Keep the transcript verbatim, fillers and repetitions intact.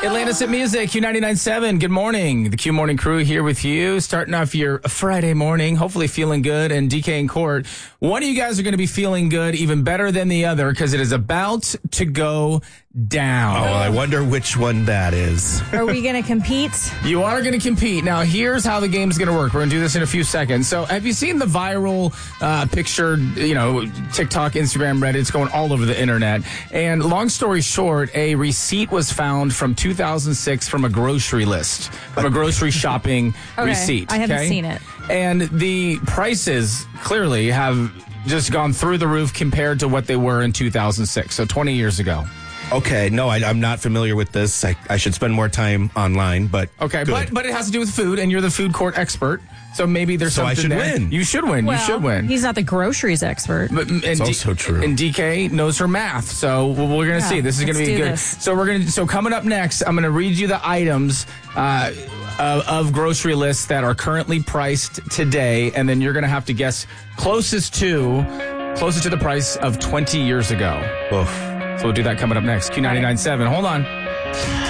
Atlantis at Music, Q ninety-nine point seven. Good morning. The Q Morning Crew here with you, starting off your Friday morning, hopefully feeling good. And D K and Court, one of you guys are going to be feeling good, even better than the other, because it is about to go down. Oh, I wonder which one that is. Are we going to compete? You are going to compete. Now, here's how the game's going to work. We're going to do this in a few seconds. So, have you seen the viral uh, picture, you know, TikTok, Instagram, Reddit? It's going all over the internet. And long story short, a receipt was found from two thousand six from a grocery list, from a grocery shopping okay, receipt. I haven't okay? seen it. And the prices clearly have just gone through the roof compared to what they were in two thousand six, so twenty years ago. Okay, no, I, I'm not familiar with this. I, I should spend more time online, but okay, good. but but it has to do with food, and you're the food court expert, so maybe there's so something I should there. win. You should win. Well, you should win. He's not the groceries expert. But, and It's D- also true. And D K knows her math, so we're going to Yeah, see. This is going to let's be do good. this. So we're going to. So coming up next, I'm going to read you the items uh, of, of grocery lists that are currently priced today, and then you're going to have to guess closest to closest to the price of twenty years ago. Oof. So we'll do that coming up next. Q ninety-nine point seven. Hold on.